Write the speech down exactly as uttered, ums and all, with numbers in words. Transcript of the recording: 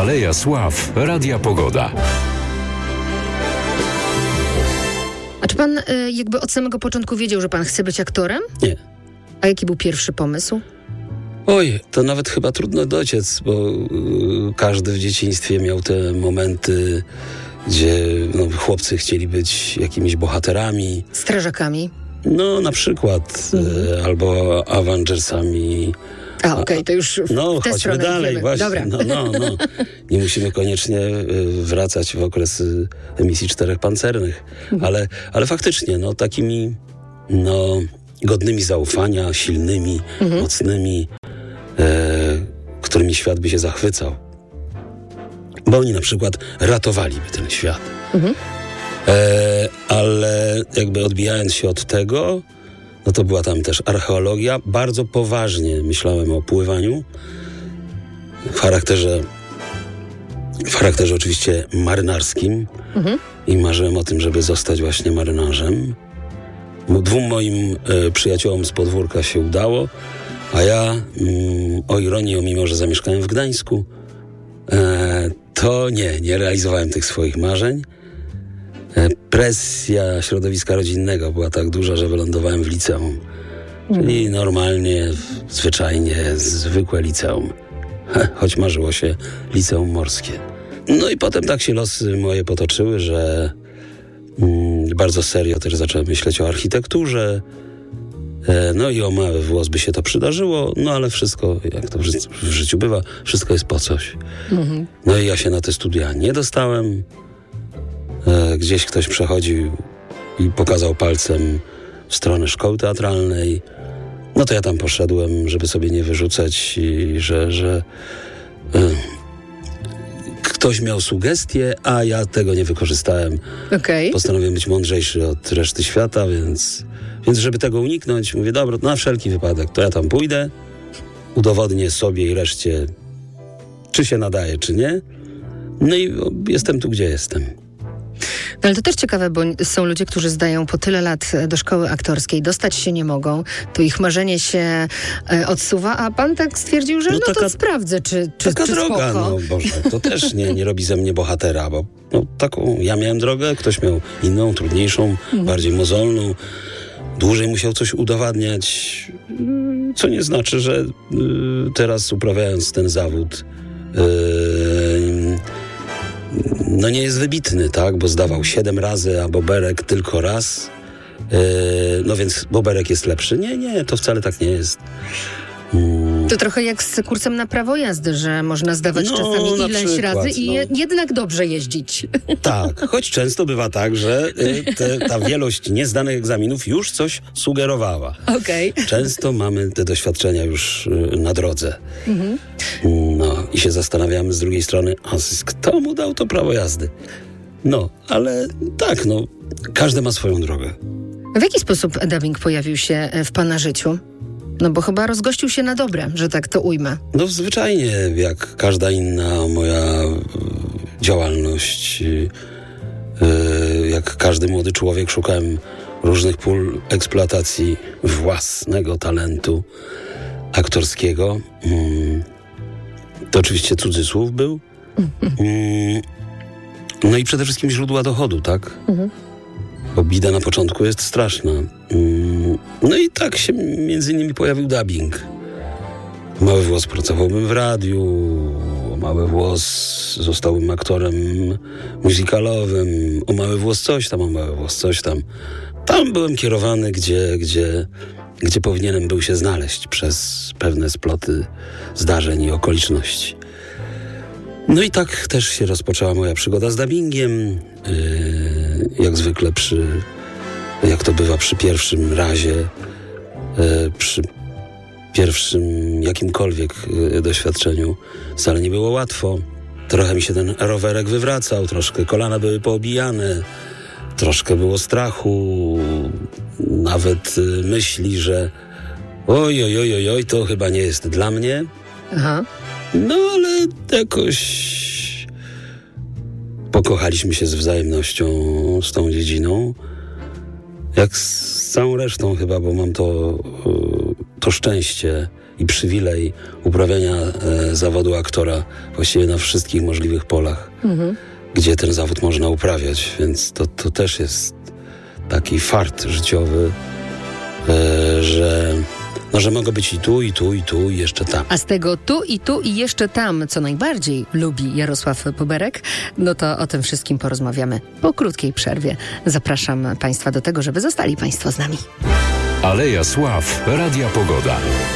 Aleja Sław Radia Pogoda. A czy pan y, jakby od samego początku wiedział, że pan chce być aktorem? Nie. A jaki był pierwszy pomysł? Oj, to nawet chyba trudno dociec, bo y, każdy w dzieciństwie miał te momenty, gdzie no, chłopcy chcieli być jakimiś bohaterami. Strażakami? No, na przykład. Mhm. Y, albo Avengersami. A, okej, okay, to już w No, tę chodźmy dalej, idziemy. właśnie. Dobra. No, no, no. Nie musimy koniecznie y, wracać w okres y, emisji czterech pancernych. Mhm. Ale, ale faktycznie, no, takimi no, godnymi zaufania, silnymi, Mhm. mocnymi, e, którymi świat by się zachwycał. Bo oni na przykład ratowaliby ten świat. Mhm. E, ale jakby odbijając się od tego, no to była tam też archeologia. Bardzo poważnie myślałem o pływaniu. W charakterze, w charakterze oczywiście marynarskim. Mhm. I marzyłem o tym, żeby zostać właśnie marynarzem. Dwóm moim e, przyjaciołom z podwórka się udało, a ja, mm, o ironii, mimo że zamieszkałem w Gdańsku, e, to nie, nie realizowałem tych swoich marzeń. E, presja środowiska rodzinnego była tak duża, że wylądowałem w liceum. Czyli normalnie, zwyczajnie, zwykłe liceum. Choć marzyło się liceum morskie. No i potem tak się losy moje potoczyły, że mm, bardzo serio też zacząłem myśleć o architekturze. E, no i o mały włos by się to przydarzyło, no ale wszystko, jak to w, ży- w życiu bywa, wszystko jest po coś. Mhm. No i ja się na te studia nie dostałem. E, gdzieś ktoś przechodził i pokazał palcem w stronę szkoły teatralnej. No to ja tam poszedłem, żeby sobie nie wyrzucać i że, że e, ktoś miał sugestie, a ja tego nie wykorzystałem. Okej. Postanowiłem być mądrzejszy od reszty świata, więc, więc żeby tego uniknąć, mówię, dobra, na wszelki wypadek, to ja tam pójdę, udowodnię sobie i reszcie, czy się nadaje, czy nie. No i o, jestem tu, gdzie jestem. No ale to też ciekawe, bo są ludzie, którzy zdają po tyle lat do szkoły aktorskiej, dostać się nie mogą, to ich marzenie się e, odsuwa, a pan tak stwierdził, że no, No taka- to sprawdzę, czy, czy, Taka czy droga, spoko. no Boże, to też nie, nie robi ze mnie bohatera, bo no, taką, ja miałem drogę, ktoś miał inną, trudniejszą, bardziej mozolną, dłużej musiał coś udowadniać, mm, co nie znaczy, że y, teraz uprawiając ten zawód y, no nie jest wybitny, tak, bo zdawał siedem razy, a Boberek tylko raz, y, no więc Boberek jest lepszy. Nie, nie, to wcale tak nie jest. Mm. To trochę jak z kursem na prawo jazdy, że można zdawać No, czasami na ileś przykład, razy i no. je, jednak dobrze jeździć. Tak, choć często bywa tak, że y, te, ta wielość niezdanych egzaminów już coś sugerowała. Okej. Często mamy te doświadczenia już y, na drodze. No i się zastanawiamy z drugiej strony, a z- kto mu dał to prawo jazdy? No, ale tak, no, każdy ma swoją drogę. W jaki sposób dubbing pojawił się w pana życiu? No bo chyba rozgościł się na dobre, że tak to ujmę. No zwyczajnie, jak każda inna moja y, działalność, y, y, jak każdy młody człowiek, szukałem różnych pól eksploatacji własnego talentu aktorskiego. Mm, to oczywiście cudzysłów był. Mm, no i przede wszystkim źródła dochodu, tak? Bo bida na początku jest straszna. Mm, no i tak się między innymi pojawił dubbing. Mały włos pracowałbym w radiu, o mały włos zostałbym aktorem muzykalowym, o mały włos coś tam, o mały włos coś tam. Tam byłem kierowany, gdzie, gdzie, gdzie powinienem był się znaleźć przez pewne sploty zdarzeń i okoliczności. No i tak też się rozpoczęła moja przygoda z dubbingiem. Yy, jak zwykle przy, jak to bywa przy pierwszym razie, yy, przy pierwszym jakimkolwiek yy, doświadczeniu wcale nie było łatwo. Trochę mi się ten rowerek wywracał, troszkę kolana były poobijane, troszkę było strachu, nawet yy, myśli, że oj, oj, oj, oj, oj, to chyba nie jest dla mnie. Aha. No, ale jakoś pokochaliśmy się z wzajemnością z tą dziedziną. Jak z całą resztą chyba, bo mam to, to szczęście i przywilej uprawiania e, zawodu aktora właściwie na wszystkich możliwych polach, mhm. gdzie ten zawód można uprawiać, więc to, to też jest taki fart życiowy, e, że, no, że mogę być i tu, i tu, i tu, i jeszcze tam. A z tego tu i tu i jeszcze tam, co najbardziej lubi Jarosław Boberek, no to o tym wszystkim porozmawiamy po krótkiej przerwie. Zapraszam Państwa do tego, żeby zostali Państwo z nami. Aleja Sław, Radia Pogoda.